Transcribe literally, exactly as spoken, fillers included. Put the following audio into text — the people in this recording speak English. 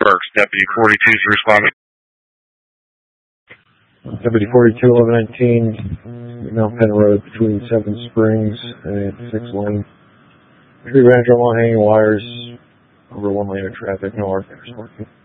Burks, Deputy forty-two, is responding. Deputy forty-two, eleven nineteen, Mount Penn Road between Seven Springs and six lane. Three branch along hanging wires over one lane of traffic, no articles working.